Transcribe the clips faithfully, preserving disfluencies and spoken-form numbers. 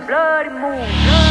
bloody moon.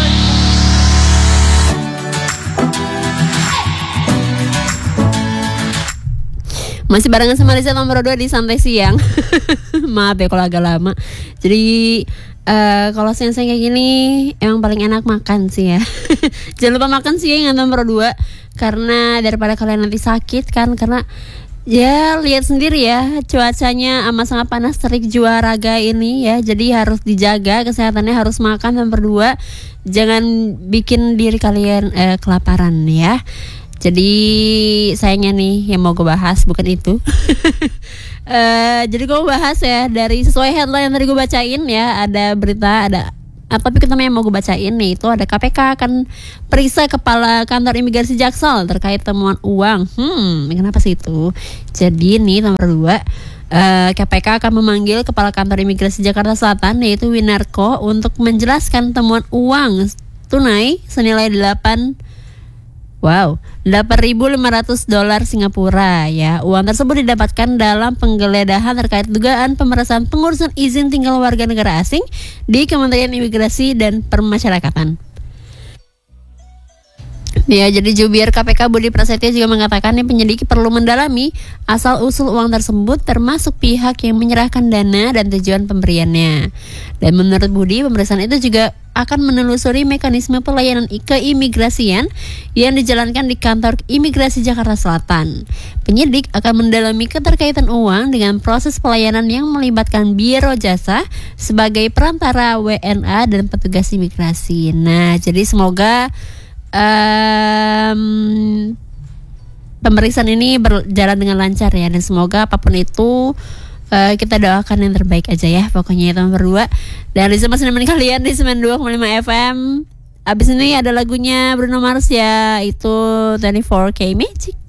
Masih barengan sama Lisa nomor dua di Santai Siang. Maaf ya kalau agak lama. Jadi uh, kalau siang-siang kayak gini emang paling enak makan sih ya. Jangan lupa makan siang yang nomor dua, karena daripada kalian nanti sakit kan. Karena ya lihat sendiri ya, cuacanya amat sangat panas terik juaraga ini ya. Jadi harus dijaga kesehatannya, harus makan nomor dua. Jangan bikin diri kalian uh, kelaparan ya. Jadi sayangnya nih yang mau gue bahas bukan itu. uh, Jadi gue bahas ya dari sesuai headline yang tadi gue bacain ya. Ada berita, ada uh, topik utama yang mau gue bacain nih. Itu ada K P K akan periksa kepala kantor imigrasi Jaksel terkait temuan uang. Hmm, kenapa sih itu? Jadi nih nomor dua, uh, K P K akan memanggil kepala kantor imigrasi Jakarta Selatan yaitu Winarko untuk menjelaskan temuan uang tunai senilai delapan Wow, delapan ribu lima ratus dolar Singapura ya. Uang tersebut didapatkan dalam penggeledahan terkait dugaan pemerasan pengurusan izin tinggal warga negara asing di Kementerian Imigrasi dan Permasyarakatan. Ya, jadi jubir K P K Budi Prasetyo juga mengatakan yang penyidik perlu mendalami asal-usul uang tersebut termasuk pihak yang menyerahkan dana dan tujuan pemberiannya. Dan menurut Budi, pemeriksaan itu juga akan menelusuri mekanisme pelayanan keimigrasian yang dijalankan di kantor imigrasi Jakarta Selatan. Penyidik akan mendalami keterkaitan uang dengan proses pelayanan yang melibatkan biro jasa sebagai perantara W N A dan petugas imigrasi. Nah, jadi semoga um, pemeriksaan ini berjalan dengan lancar ya, dan semoga apapun itu Uh, kita doakan yang terbaik aja ya. Pokoknya itu nomor dua. Dan Lisa masih nemenin kalian di sembilan puluh dua koma lima F M. Abis ini ada lagunya Bruno Mars ya, itu dua puluh empat K Magic.